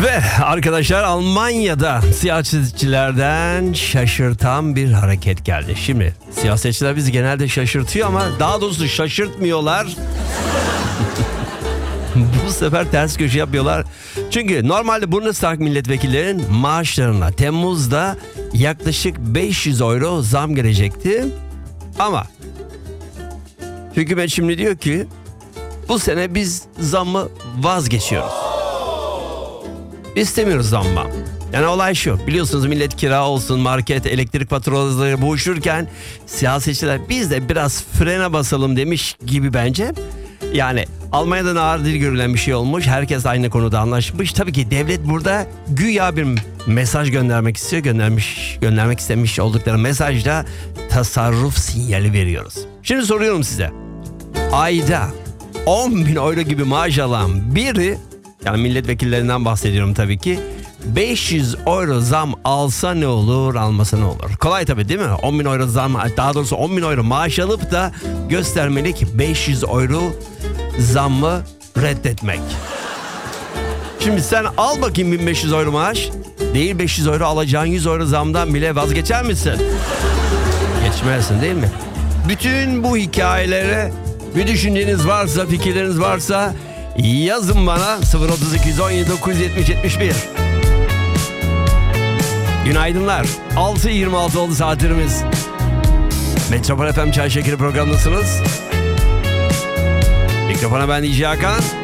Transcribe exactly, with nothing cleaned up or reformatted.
Ve arkadaşlar, Almanya'da siyasetçilerden şaşırtan bir hareket geldi. Şimdi siyasetçiler bizi genelde şaşırtıyor ama daha doğrusu şaşırtmıyorlar. Bu sefer ters köşe yapıyorlar. Çünkü normalde Bundestag milletvekillerinin maaşlarına Temmuz'da yaklaşık beş yüz euro zam gelecekti. Ama hükümet şimdi diyor ki bu sene biz zammı vazgeçiyoruz. İstemiyoruz zammı. Yani olay şu, biliyorsunuz millet kira olsun, market, elektrik faturaları boğuşurken siyasetçiler biz de biraz frene basalım demiş gibi bence. Yani Almanya'da nadir görülen bir şey olmuş. Herkes aynı konuda anlaşmış. Tabii ki devlet burada güya bir mesaj göndermek istiyor. Göndermiş, göndermek istemiş oldukları mesajda tasarruf sinyali veriyoruz. Şimdi soruyorum size. Ayda on bin euro gibi maaş alan biri, yani milletvekillerinden bahsediyorum tabii ki, beş yüz euro zam alsa ne olur, almasa ne olur? Kolay tabii değil mi? on bin euro zam, daha doğrusu on bin euro maaş alıp da göstermeli ki beş yüz euro zammı reddetmek. Şimdi sen al bakayım bin beş yüz euro maaş. Değil beş yüz euro, alacağın yüz euro zamdan bile vazgeçer misin? Geçmezsin değil mi? Bütün bu hikayelere bir düşünceniz varsa, fikirleriniz varsa yazın bana sıfır otuz iki on yedi dokuz yetmiş yetmiş bir. Günaydınlar. altı yirmi altı oldu saatlerimiz. Metropol F M Çay Şekeri programındasınız. Mikrofona ben D J Hakan.